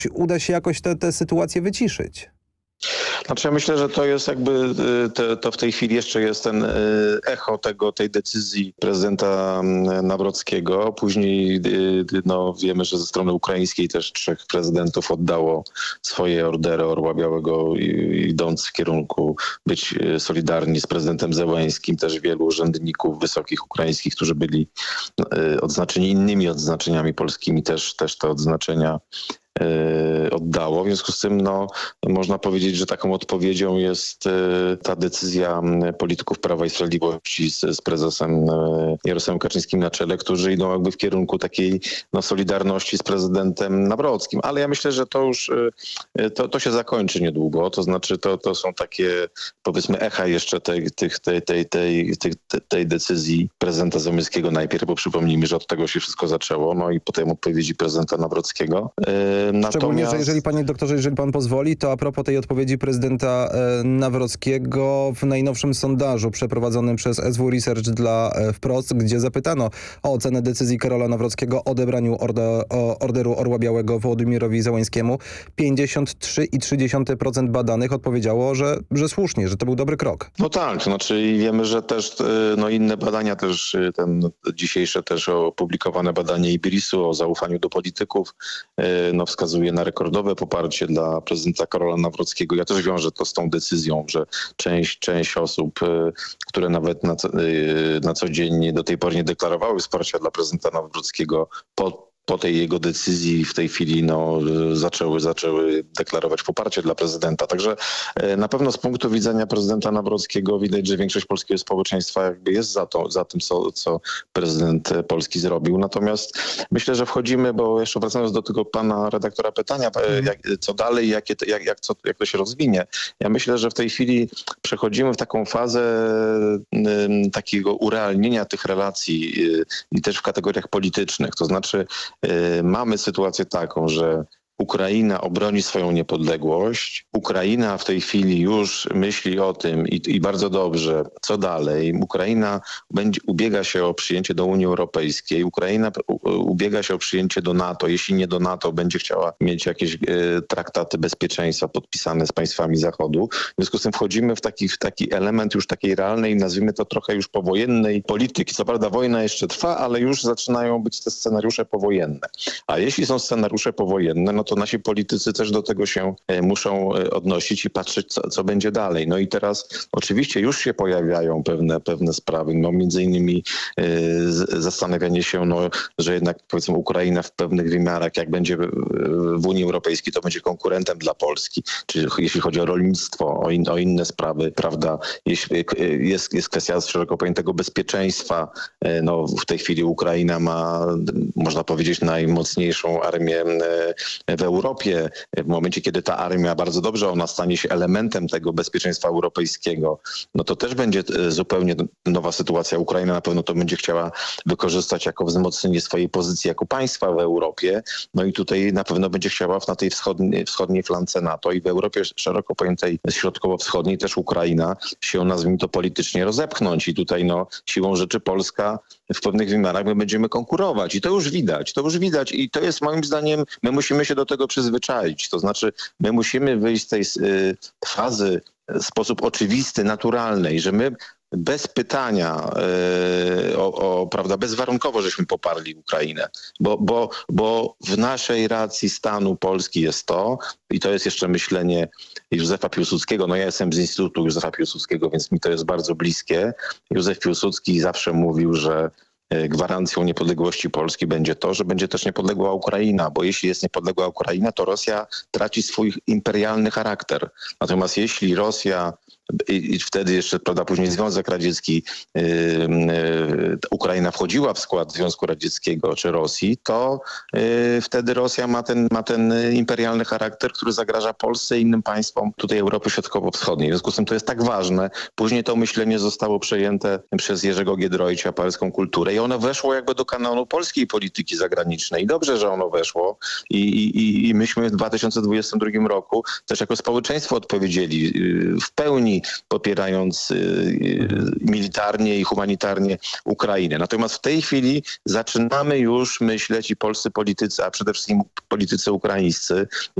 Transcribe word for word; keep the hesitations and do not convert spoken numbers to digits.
uda się jakoś tę sytuację wyciszyć? Znaczy ja myślę, że to jest jakby, to, to w tej chwili jeszcze jest ten echo tego, tej decyzji prezydenta Nawrockiego. Później no, wiemy, że ze strony ukraińskiej też trzech prezydentów oddało swoje ordery Orła Białego, idąc w kierunku być solidarni z prezydentem Zełenskim. Też wielu urzędników wysokich ukraińskich, którzy byli odznaczeni innymi odznaczeniami polskimi, też, też te odznaczenia oddało. W związku z tym no, można powiedzieć, że taką odpowiedzią jest ta decyzja polityków Prawa i Sprawiedliwości z, z prezesem Jarosławem Kaczyńskim na czele, którzy idą jakby w kierunku takiej no, solidarności z prezydentem Nawrockim. Ale ja myślę, że to już to, to się zakończy niedługo. To znaczy to, to są takie powiedzmy echa jeszcze tej, tej, tej, tej, tej, tej, tej decyzji prezydenta Zełenskiego najpierw, bo przypomnijmy, że od tego się wszystko zaczęło. No i potem odpowiedzi prezydenta Nawrockiego. Natomiast... Szczególnie, że jeżeli panie doktorze, jeżeli pan pozwoli, to a propos tej odpowiedzi prezydenta e, Nawrockiego w najnowszym sondażu przeprowadzonym przez S W Research dla e, Wprost, gdzie zapytano o ocenę decyzji Karola Nawrockiego o odebraniu orda, o, orderu Orła Białego Wołodymyrowi Zełenskiemu, pięćdziesiąt trzy przecinek trzy procent badanych odpowiedziało, że, że słusznie, że to był dobry krok. No tak, to znaczy wiemy, że też no, inne badania też, ten dzisiejsze też opublikowane badanie Iberisu o zaufaniu do polityków no, wskazuje na rekordowe poparcie dla prezydenta Karola Nawrockiego. Ja też wiążę to z tą decyzją, że część, część osób, które nawet na co, na co dzień do tej pory nie deklarowały wsparcia dla prezydenta Nawrockiego, po po tej jego decyzji w tej chwili no, zaczęły, zaczęły deklarować poparcie dla prezydenta. Także na pewno z punktu widzenia prezydenta Nawrockiego widać, że większość polskiego społeczeństwa jakby jest za, to, za tym, co, co prezydent Polski zrobił. Natomiast myślę, że wchodzimy, bo jeszcze wracając do tego pana redaktora pytania, mm. jak, co dalej, jakie, jak, jak, co, jak to się rozwinie. Ja myślę, że w tej chwili przechodzimy w taką fazę y, takiego urealnienia tych relacji y, i też w kategoriach politycznych. To znaczy mamy sytuację taką, że Ukraina obroni swoją niepodległość. Ukraina w tej chwili już myśli o tym i, i bardzo dobrze, co dalej. Ukraina będzie, ubiega się o przyjęcie do Unii Europejskiej. Ukraina ubiega się o przyjęcie do NATO. Jeśli nie do NATO, będzie chciała mieć jakieś e, traktaty bezpieczeństwa podpisane z państwami Zachodu. W związku z tym wchodzimy w taki, w taki element już takiej realnej, nazwijmy to trochę już powojennej polityki. Co prawda wojna jeszcze trwa, ale już zaczynają być te scenariusze powojenne. A jeśli są scenariusze powojenne, no to to nasi politycy też do tego się muszą odnosić i patrzeć, co, co będzie dalej. No i teraz oczywiście już się pojawiają pewne, pewne sprawy, no między innymi y, zastanawianie się, no, że jednak powiedzmy Ukraina w pewnych wymiarach, jak będzie w Unii Europejskiej, to będzie konkurentem dla Polski, czy jeśli chodzi o rolnictwo, o, in, o inne sprawy, prawda, jeśli jest, jest kwestia szeroko pojętego bezpieczeństwa, no w tej chwili Ukraina ma, można powiedzieć, najmocniejszą armię w Europie. W momencie, kiedy ta armia bardzo dobrze, ona stanie się elementem tego bezpieczeństwa europejskiego, no to też będzie zupełnie nowa sytuacja. Ukraina na pewno to będzie chciała wykorzystać jako wzmocnienie swojej pozycji jako państwa w Europie. No i tutaj na pewno będzie chciała na tej wschodniej, wschodniej flance NATO i w Europie szeroko pojętej środkowo-wschodniej też Ukraina się, nazwijmy to, politycznie rozepchnąć. I tutaj no siłą rzeczy Polska w pewnych wymiarach my będziemy konkurować. I to już widać, to już widać. I to jest moim zdaniem, my musimy się do tego przyzwyczaić. To znaczy my musimy wyjść z tej y, fazy w sposób oczywisty, naturalny, że my bez pytania, yy, o, o, prawda, bezwarunkowo żeśmy poparli Ukrainę, bo, bo, bo w naszej racji stanu Polski jest to, i to jest jeszcze myślenie Józefa Piłsudskiego, no ja jestem z Instytutu Józefa Piłsudskiego, więc mi to jest bardzo bliskie. Józef Piłsudski zawsze mówił, że gwarancją niepodległości Polski będzie to, że będzie też niepodległa Ukraina, bo jeśli jest niepodległa Ukraina, to Rosja traci swój imperialny charakter. Natomiast jeśli Rosja i wtedy jeszcze, prawda, później Związek Radziecki, yy, yy, Ukraina wchodziła w skład Związku Radzieckiego czy Rosji, to yy, wtedy Rosja ma ten, ma ten imperialny charakter, który zagraża Polsce i innym państwom tutaj Europy Środkowo-Wschodniej. W związku z tym to jest tak ważne. Później to myślenie zostało przejęte przez Jerzego Giedroycia, paryską kulturę i ono weszło jakby do kanonu polskiej polityki zagranicznej. I dobrze, że ono weszło i, i, i myśmy w dwa tysiące dwudziestym drugim roku też jako społeczeństwo odpowiedzieli yy, w pełni krajami, popierając militarnie i humanitarnie Ukrainę. Natomiast w tej chwili zaczynamy już myśleć i polscy politycy, a przede wszystkim politycy ukraińscy,